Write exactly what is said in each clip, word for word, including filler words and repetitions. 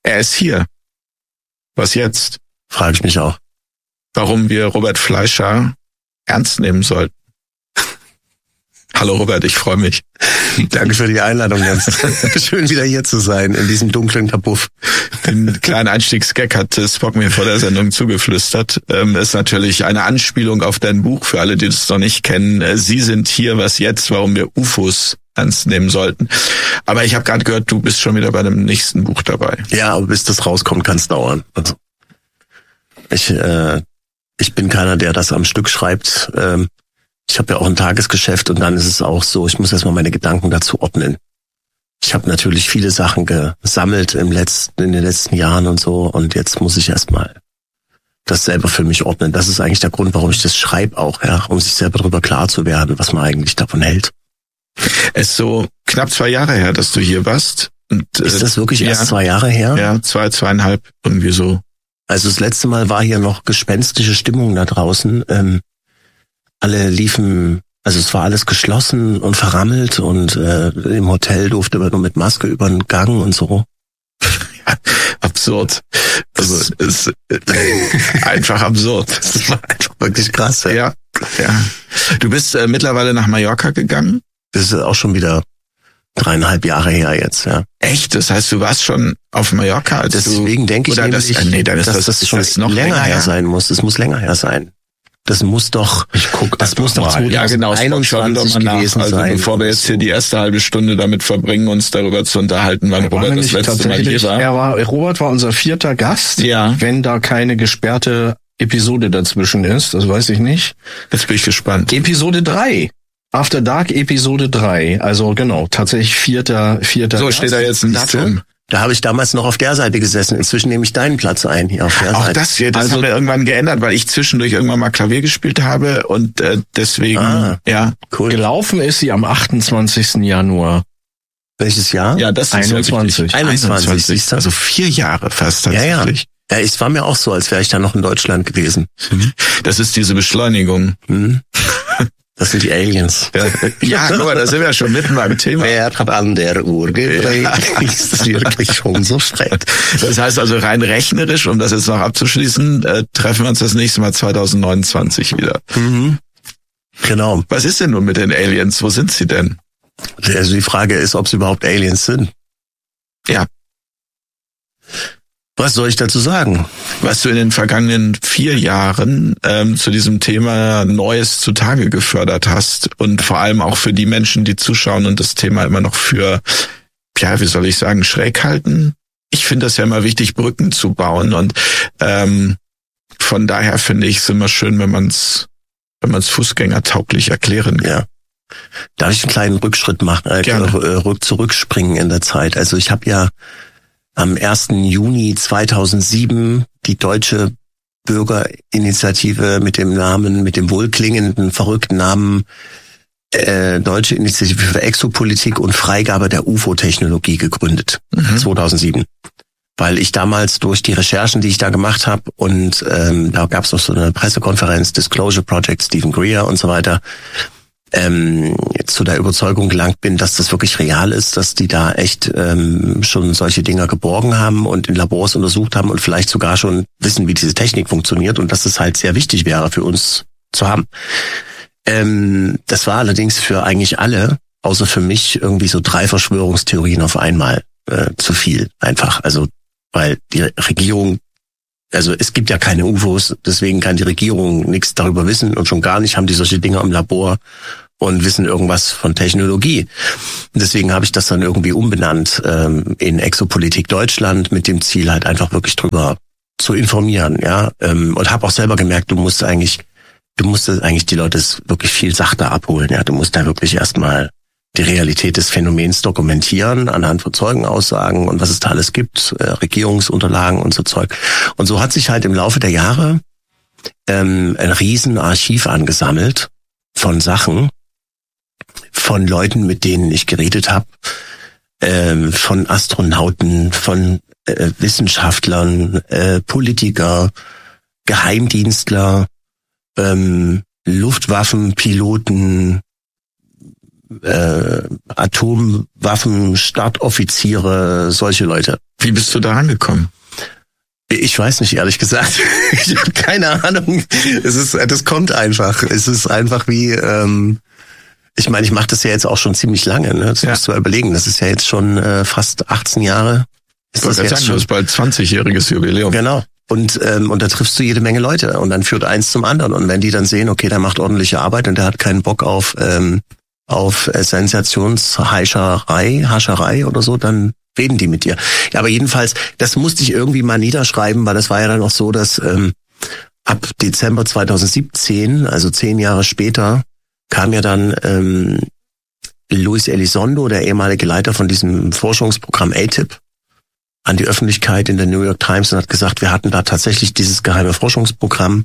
Er ist hier. Was jetzt? Frage ich mich auch. Warum wir Robert Fleischer ernst nehmen sollten. Hallo Robert, ich freue mich. Danke für die Einladung, Jens. Schön wieder hier zu sein, in diesem dunklen Kabuff. Den kleinen Einstiegsgag hat Spock mir vor der Sendung zugeflüstert. Ähm, ist natürlich eine Anspielung auf dein Buch, für alle, die das noch nicht kennen. Sie sind hier, was jetzt, warum wir U F Os ernst nehmen sollten. Aber ich habe gerade gehört, du bist schon wieder bei dem nächsten Buch dabei. Ja, aber bis das rauskommt, kann es dauern. Also ich, äh, ich bin keiner, der das am Stück schreibt. Ähm, Ich habe ja auch ein Tagesgeschäft und dann ist es auch so, ich muss erstmal meine Gedanken dazu ordnen. Ich habe natürlich viele Sachen gesammelt im letzten, in den letzten Jahren und so und jetzt muss ich erstmal das selber für mich ordnen. Das ist eigentlich der Grund, warum ich das schreibe auch, ja, um sich selber darüber klar zu werden, was man eigentlich davon hält. Es ist so knapp zwei Jahre her, dass du hier warst. Und, ist das wirklich ja, erst zwei Jahre her? Ja, zwei, zweieinhalb, irgendwie so. Also das letzte Mal war hier noch gespenstische Stimmung da draußen. Ähm, alle liefen, also es war alles geschlossen und verrammelt und äh, im Hotel durfte man nur mit Maske über den Gang und so. Ja, absurd. Also es ist äh, einfach absurd. Das war einfach wirklich krass. Ja, ja. ja. Du bist äh, mittlerweile nach Mallorca gegangen? Das ist auch schon wieder dreieinhalb Jahre her jetzt, ja. Echt? Das heißt, du warst schon auf Mallorca, als Deswegen du, denke ich nämlich, das, äh, nee, dann ist dass das, das, das schon ist noch länger, länger her sein muss. Das muss länger her sein. Das muss doch, ich guck, das muss doch ja, genau, zweitausendeinundzwanzig gewesen also, sein. Bevor wir jetzt hier die erste halbe Stunde damit verbringen, uns darüber zu unterhalten, wann er Robert das letzte Mal hier war. Er war. Robert war unser vierter Gast, ja. Wenn da keine gesperrte Episode dazwischen ist, das weiß ich nicht. Jetzt bin ich gespannt. Episode drei. After Dark Episode drei. Also genau, tatsächlich vierter, vierter So, Gast. steht da jetzt ein Datum. Da habe ich damals noch auf der Seite gesessen. Inzwischen nehme ich deinen Platz ein hier auf der Auch Seite. das hier, das Also, haben wir irgendwann geändert, weil ich zwischendurch irgendwann mal Klavier gespielt habe und äh, deswegen, ah, ja. Cool. Gelaufen ist sie am achtundzwanzigsten Januar. Welches Jahr? Ja, das ist einundzwanzig. Ja einundzwanzig, siehst du? Also vier Jahre fast Ja, ja. tatsächlich. Ja, es war mir auch so, als wäre ich da noch in Deutschland gewesen. Das ist diese Beschleunigung. Hm? Das sind die Aliens. Ja, ja, guck mal, da sind wir schon mitten beim Thema. Wer hat an der Uhr gedreht? Ja. Ist das wirklich schon so streng? Das heißt also rein rechnerisch, um das jetzt noch abzuschließen, äh, treffen wir uns das nächste Mal zwanzig neunundzwanzig wieder. Mhm. Genau. Was ist denn nun mit den Aliens? Wo sind sie denn? Also die Frage ist, ob sie überhaupt Aliens sind. Ja. Was soll ich dazu sagen? Was du in den vergangenen vier Jahren ähm, zu diesem Thema Neues zutage gefördert hast und vor allem auch für die Menschen, die zuschauen und das Thema immer noch für, ja, wie soll ich sagen, schräg halten. Ich finde das ja immer wichtig, Brücken zu bauen und ähm, von daher finde ich es immer schön, wenn man es wenn man es fußgängertauglich erklären kann. Ja. Darf ich einen kleinen Rückschritt machen, äh, rück zurückspringen in der Zeit? Also ich habe ja am ersten Juni zweitausendsieben die deutsche Bürgerinitiative mit dem Namen, mit dem wohlklingenden, verrückten Namen äh, Deutsche Initiative für Exopolitik und Freigabe der U F O-Technologie gegründet, mhm. zweitausendsieben. Weil ich damals durch die Recherchen, die ich da gemacht habe, und ähm, da gab es noch so eine Pressekonferenz, Disclosure Project, Stephen Greer und so weiter, ähm, zu der Überzeugung gelangt bin, dass das wirklich real ist, dass die da echt ähm, schon solche Dinger geborgen haben und in Labors untersucht haben und vielleicht sogar schon wissen, wie diese Technik funktioniert und dass es halt sehr wichtig wäre für uns zu haben. Ähm, das war allerdings für eigentlich alle, außer für mich, irgendwie so drei Verschwörungstheorien auf einmal äh, zu viel einfach. Also weil die Regierung, also es gibt ja keine U F Os, deswegen kann die Regierung nichts darüber wissen und schon gar nicht haben die solche Dinge im Labor und wissen irgendwas von Technologie. Deswegen habe ich das dann irgendwie umbenannt ähm, in Exopolitik Deutschland mit dem Ziel halt einfach wirklich drüber zu informieren, ja. Ähm, und habe auch selber gemerkt, du musst eigentlich, du musst eigentlich die Leute wirklich viel sachter abholen, ja. Du musst da wirklich erstmal die Realität des Phänomens dokumentieren anhand von Zeugenaussagen und was es da alles gibt, äh, Regierungsunterlagen und so Zeug. Und so hat sich halt im Laufe der Jahre ähm, ein Riesenarchiv angesammelt von Sachen, von Leuten, mit denen ich geredet habe, ähm, von Astronauten, von äh, Wissenschaftlern, äh, Politiker, Geheimdienstler, ähm, Luftwaffenpiloten, äh, Atomwaffenstartoffiziere, solche Leute. Wie bist du da angekommen? Ich weiß nicht, ehrlich gesagt. Ich habe keine Ahnung. Es ist, das kommt einfach. Es ist einfach wie, ähm, ich meine, ich mache das ja jetzt auch schon ziemlich lange. Ne? Das ja. musst du mal überlegen. Das ist ja jetzt schon äh, fast achtzehn Jahre. Ist das jetzt sagen, schon? Das ist bald zwanzigjähriges Jubiläum. Genau. Und ähm, und da triffst du jede Menge Leute und dann führt eins zum anderen. Und wenn die dann sehen, okay, der macht ordentliche Arbeit und der hat keinen Bock auf ähm, auf äh, Sensationsheischerei, Hascherei oder so, dann reden die mit dir. Ja, aber jedenfalls, das musste ich irgendwie mal niederschreiben, weil das war ja dann auch so, dass ähm, ab Dezember zweitausendsiebzehn, also zehn Jahre später, kam ja dann ähm, Luis Elizondo, der ehemalige Leiter von diesem Forschungsprogramm A T I P, an die Öffentlichkeit in der New York Times und hat gesagt, wir hatten da tatsächlich dieses geheime Forschungsprogramm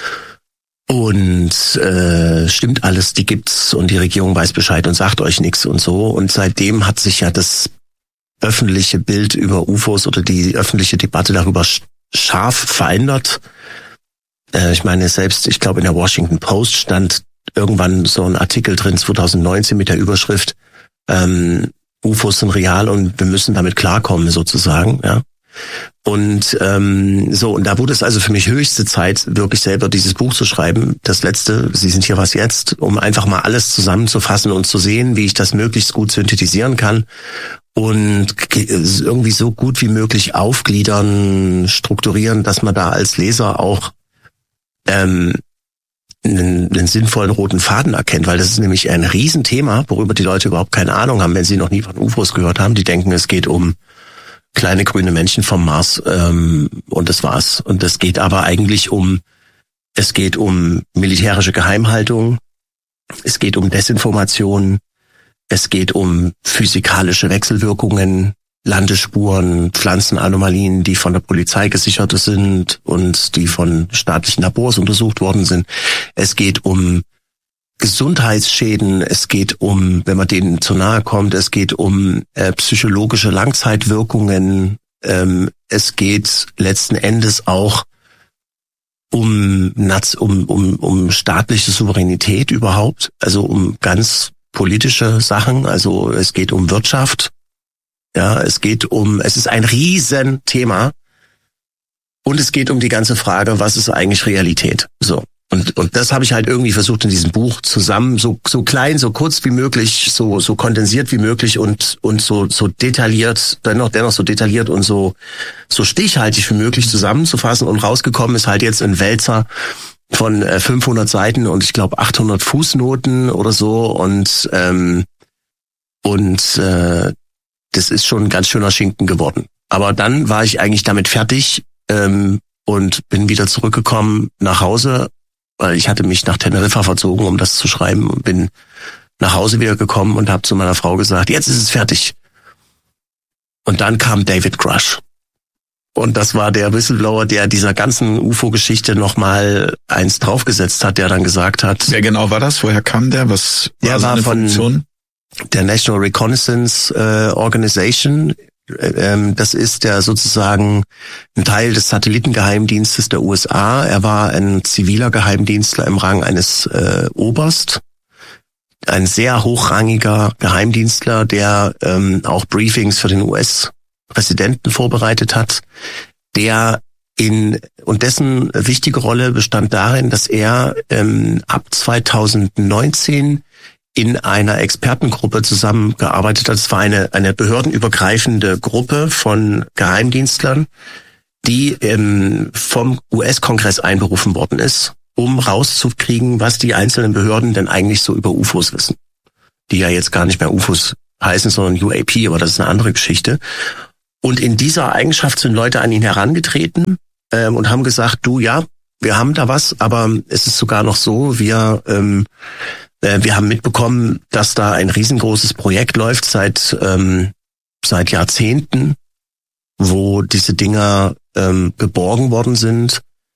und äh, stimmt alles, die gibt's und die Regierung weiß Bescheid und sagt euch nichts und so. Und seitdem hat sich ja das öffentliche Bild über U F Os oder die öffentliche Debatte darüber scharf verändert. Äh, ich meine, selbst, ich glaube, in der Washington Post stand irgendwann so ein Artikel drin, zweitausendneunzehn mit der Überschrift ähm, U F Os sind real und wir müssen damit klarkommen, sozusagen, ja. Und ähm, so, und da wurde es also für mich höchste Zeit, wirklich selber dieses Buch zu schreiben. Das letzte, Sie sind hier was jetzt, um einfach mal alles zusammenzufassen und zu sehen, wie ich das möglichst gut synthetisieren kann und irgendwie so gut wie möglich aufgliedern, strukturieren, dass man da als Leser auch ähm, einen, einen sinnvollen roten Faden erkennt, weil das ist nämlich ein Riesenthema, worüber die Leute überhaupt keine Ahnung haben, wenn sie noch nie von U F Os gehört haben. Die denken, es geht um kleine grüne Menschen vom Mars ähm, und das war's. Und es geht aber eigentlich um, es geht um militärische Geheimhaltung, es geht um Desinformation, es geht um physikalische Wechselwirkungen, Landespuren, Pflanzenanomalien, die von der Polizei gesichert sind und die von staatlichen Labors untersucht worden sind. Es geht um Gesundheitsschäden, es geht um, wenn man denen zu nahe kommt, es geht um äh, psychologische Langzeitwirkungen, ähm, es geht letzten Endes auch um, um, um, um staatliche Souveränität überhaupt, also um ganz politische Sachen, also es geht um Wirtschaft, ja, es geht um, es ist ein Riesenthema und es geht um die ganze Frage, was ist eigentlich Realität, so. Und, und das habe ich halt irgendwie versucht in diesem Buch zusammen, so, so klein, so kurz wie möglich, so, so kondensiert wie möglich und, und so, so detailliert, dennoch, dennoch so detailliert und so, so stichhaltig wie möglich zusammenzufassen. Und rausgekommen ist halt jetzt ein Wälzer von äh, fünfhundert Seiten und ich glaube achthundert Fußnoten oder so und, ähm, und, äh, das ist schon ein ganz schöner Schinken geworden. Aber dann war ich eigentlich damit fertig, ähm, und bin wieder zurückgekommen nach Hause, weil ich hatte mich nach Teneriffa verzogen, um das zu schreiben und bin nach Hause wieder gekommen und habe zu meiner Frau gesagt, jetzt ist es fertig. Und dann kam David Grusch. Und das war der Whistleblower, der dieser ganzen U F O-Geschichte nochmal eins draufgesetzt hat, der dann gesagt hat... Wer genau war das? Woher kam der? Was war der seine war von Funktion? Der National Reconnaissance äh, Organization. Ähm, das ist der sozusagen ein Teil des Satellitengeheimdienstes der U S A. Er war ein ziviler Geheimdienstler im Rang eines äh, Oberst, ein sehr hochrangiger Geheimdienstler, der ähm, auch Briefings für den U S-Präsidenten vorbereitet hat, der in und dessen wichtige Rolle bestand darin, dass er ähm, ab zweitausendneunzehn in einer Expertengruppe zusammengearbeitet hat. Es war eine, eine behördenübergreifende Gruppe von Geheimdienstlern, die ähm, vom U S-Kongress einberufen worden ist, um rauszukriegen, was die einzelnen Behörden denn eigentlich so über U F Os wissen. Die ja jetzt gar nicht mehr U F Os heißen, sondern U A P, aber das ist eine andere Geschichte. Und in dieser Eigenschaft sind Leute an ihn herangetreten ähm, und haben gesagt, du, ja, wir haben da was, aber es ist sogar noch so, wir... Ähm, Wir haben mitbekommen, dass da ein riesengroßes Projekt läuft seit ähm, seit Jahrzehnten, wo diese Dinger ähm, geborgen worden sind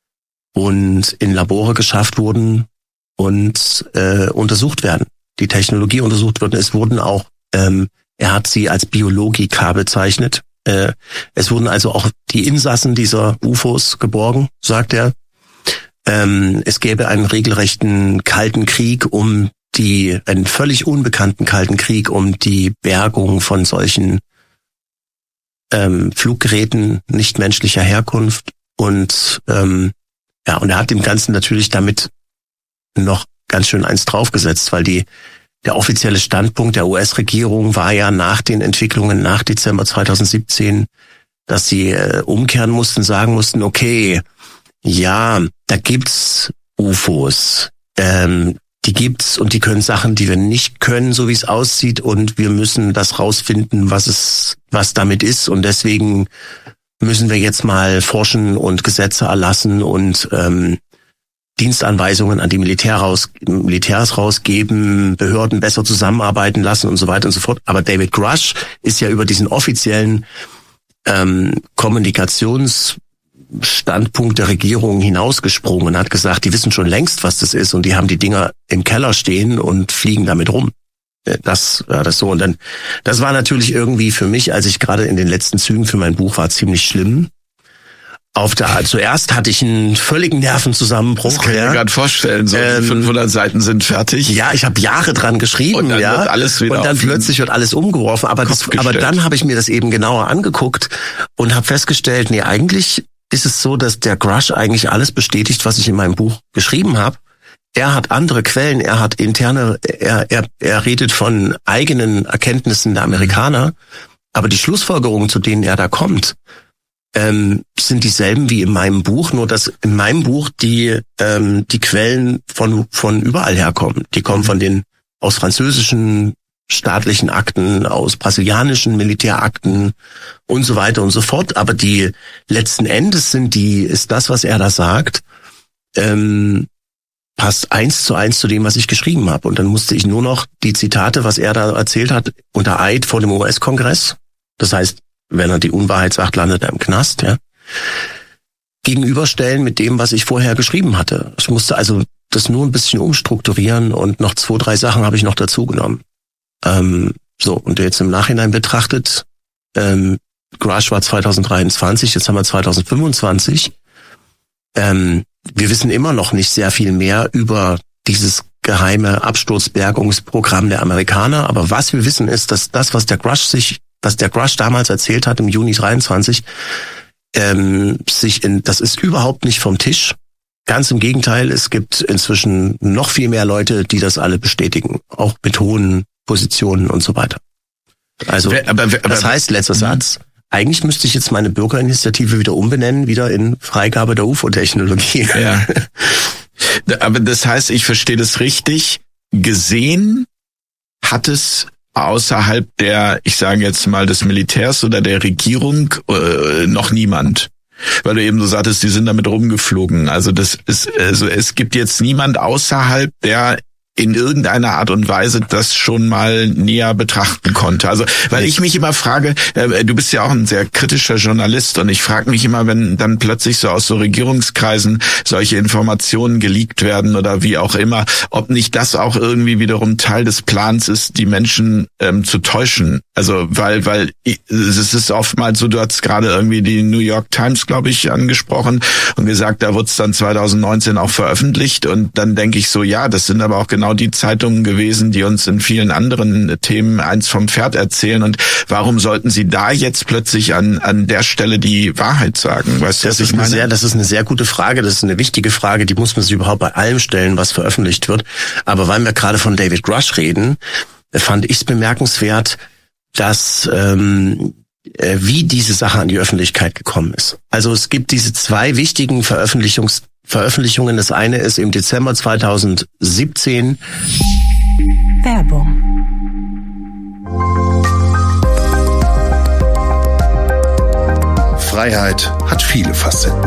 und in Labore geschafft wurden und äh, untersucht werden. Die Technologie untersucht wird. Es wurden auch, ähm, er hat sie als Biologika bezeichnet. Äh, es wurden also auch die Insassen dieser U F Os geborgen, sagt er. Ähm, es gäbe einen regelrechten Kalten Krieg um die, einen völlig unbekannten Kalten Krieg um die Bergung von solchen ähm, Fluggeräten nichtmenschlicher Herkunft und ähm, ja, und er hat dem Ganzen natürlich damit noch ganz schön eins draufgesetzt, weil die der offizielle Standpunkt der U S-Regierung war ja nach den Entwicklungen nach Dezember zweitausendsiebzehn, dass sie äh, umkehren mussten, sagen mussten, okay, ja, da gibt's U F Os, ähm, die gibt's und die können Sachen, die wir nicht können, so wie es aussieht, und wir müssen das rausfinden, was es, was damit ist, und deswegen müssen wir jetzt mal forschen und Gesetze erlassen und ähm, Dienstanweisungen an die Militär raus, Militärs rausgeben, Behörden besser zusammenarbeiten lassen und so weiter und so fort. Aber David Grush ist ja über diesen offiziellen ähm, Kommunikationsstandpunkt der Regierung hinausgesprungen und hat gesagt, die wissen schon längst, was das ist, und die haben die Dinger im Keller stehen und fliegen damit rum. Das war das so. Und dann, das war natürlich irgendwie für mich, als ich gerade in den letzten Zügen für mein Buch war, ziemlich schlimm. Auf der, zuerst hatte ich einen völligen Nervenzusammenbruch. Das kann ich mir ja. gerade vorstellen. So ähm, fünfhundert Seiten sind fertig. Ja, ich habe Jahre dran geschrieben. Und dann ja. wird alles wieder und dann plötzlich wird alles umgeworfen. Aber, das, aber dann habe ich mir das eben genauer angeguckt und habe festgestellt, nee, eigentlich ist es so, dass der Grush eigentlich alles bestätigt, was ich in meinem Buch geschrieben habe. Er hat andere Quellen, er hat interne, er, er, er redet von eigenen Erkenntnissen der Amerikaner. Aber die Schlussfolgerungen, zu denen er da kommt, Ähm, sind dieselben wie in meinem Buch, nur dass in meinem Buch die ähm, die Quellen von von überall herkommen. Die kommen von den aus französischen staatlichen Akten, aus brasilianischen Militärakten und so weiter und so fort. Aber die letzten Endes sind die ist das, was er da sagt, ähm, passt eins zu eins zu dem, was ich geschrieben habe. Und dann musste ich nur noch die Zitate, was er da erzählt hat, unter Eid vor dem U S-Kongress. Das heißt, wenn er die Unwahrheit sagt, landet er im Knast, ja, gegenüberstellen mit dem, was ich vorher geschrieben hatte. Ich musste also das nur ein bisschen umstrukturieren und noch zwei, drei Sachen habe ich noch dazu genommen. Ähm, so, und jetzt im Nachhinein betrachtet, ähm, Grush war zweitausenddreiundzwanzig, jetzt haben wir zweitausendfünfundzwanzig. Ähm, wir wissen immer noch nicht sehr viel mehr über dieses geheime Absturzbergungsprogramm der Amerikaner, aber was wir wissen ist, dass das, was der Grush sich was der Grush damals erzählt hat im Juni dreiundzwanzig, ähm, sich in, das ist überhaupt nicht vom Tisch. Ganz im Gegenteil, es gibt inzwischen noch viel mehr Leute, die das alle bestätigen, auch mit hohen Positionen und so weiter. Also, aber, aber, das heißt, letzter Satz, eigentlich müsste ich jetzt meine Bürgerinitiative wieder umbenennen, wieder in Freigabe der U F O-Technologie. Ja. Aber das heißt, ich verstehe das richtig, gesehen hat es außerhalb der, ich sage jetzt mal, des Militärs oder der Regierung äh, noch niemand. Weil du eben so sagtest, die sind damit rumgeflogen. Also das ist, also es gibt jetzt niemand außerhalb, der in irgendeiner Art und Weise das schon mal näher betrachten konnte. Also, weil ich mich immer frage, äh, du bist ja auch ein sehr kritischer Journalist, und ich frage mich immer, wenn dann plötzlich so aus so Regierungskreisen solche Informationen geleakt werden oder wie auch immer, ob nicht das auch irgendwie wiederum Teil des Plans ist, die Menschen ähm, zu täuschen. Also, weil, weil es ist oftmals so, du hast gerade irgendwie die New York Times, glaube ich, angesprochen und gesagt, da wurde es dann zweitausendneunzehn auch veröffentlicht, und dann denke ich so, ja, das sind aber auch genau die Zeitungen gewesen, die uns in vielen anderen Themen eins vom Pferd erzählen. Und warum sollten sie da jetzt plötzlich an an der Stelle die Wahrheit sagen? Weißt du, das ist eine sehr, das ist eine sehr gute Frage. Das ist eine wichtige Frage. Die muss man sich überhaupt bei allem stellen, was veröffentlicht wird. Aber weil wir gerade von David Grush reden, fand ich es bemerkenswert, dass ähm, wie diese Sache an die Öffentlichkeit gekommen ist. Also es gibt diese zwei wichtigen Veröffentlichungs Veröffentlichungen. Das eine ist im Dezember zweitausendsiebzehn. Werbung. Freiheit hat viele Facetten.